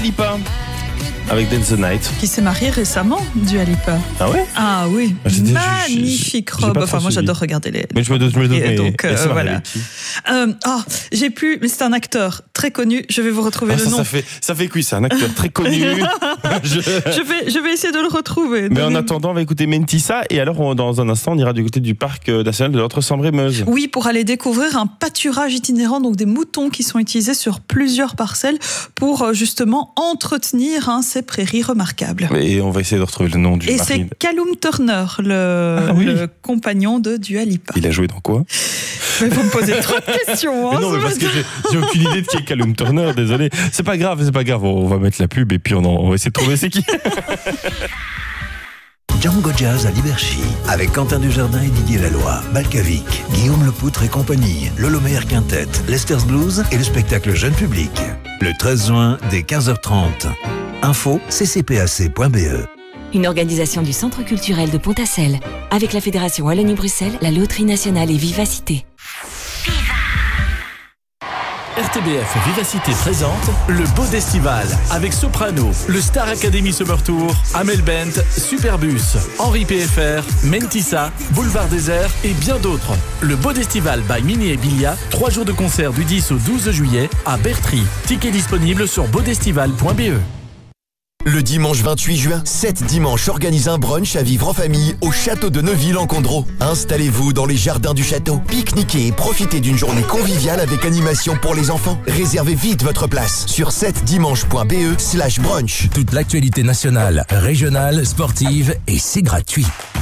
Lipa avec Dance the Night. Qui s'est marié récemment, Dua Lipa. Ah ouais? Ah oui, magnifique robe. Enfin, moi j'adore regarder les. Mais je me doute, mais donc voilà. J'ai plus, mais c'est un acteur très connu. Je vais vous retrouver le nom. Ça fait oui, c'est un acteur très connu. je vais essayer de le retrouver. Mais en attendant, on va écouter Mentissa et alors dans un instant, on ira du côté du parc national de l'Entre-Sambre-et-Meuse. Oui, pour aller découvrir un pâturage itinérant, donc des moutons qui sont utilisés sur plusieurs parcelles pour justement entretenir ces prairies remarquables. Et on va essayer de retrouver le nom du mari. Et c'est Callum Turner, le compagnon de Dua Lipa. Il a joué dans quoi? Mais vous me posez trop de questions. Mais non, mais parce que j'ai aucune idée de qui est Callum Turner, désolé. C'est pas grave. On va mettre la pub et puis on va essayer de trouver c'est qui. Django Jazz à Liberchy, avec Quentin Dujardin et Didier Laloy, Balkavic, Guillaume Lepoutre et compagnie, Lolo Meyer Quintet, Lester's Blues et le spectacle jeune public. Le 13 juin, dès 15h30. Info ccpac.be. Une organisation du Centre culturel de Pontacelle, avec la Fédération Wallonie-Bruxelles, la Loterie Nationale et Vivacité. RTBF Vivacité présente le Bodestival avec Soprano, le Star Academy Summer Tour, Amel Bent, Superbus, Henri PFR, Mentissa, Boulevard Désert et bien d'autres. Le Bodestival by Mini et Bilia, 3 jours de concert du 10 au 12 juillet à Bertry. Tickets disponibles sur bodestival.be. Le dimanche 28 juin, 7 dimanches organise un brunch à vivre en famille au château de Neuville-en-Condro. Installez-vous dans les jardins du château, pique-niquez et profitez d'une journée conviviale avec animation pour les enfants. Réservez vite votre place sur 7dimanche.be/brunch. Toute l'actualité nationale, régionale, sportive et c'est gratuit.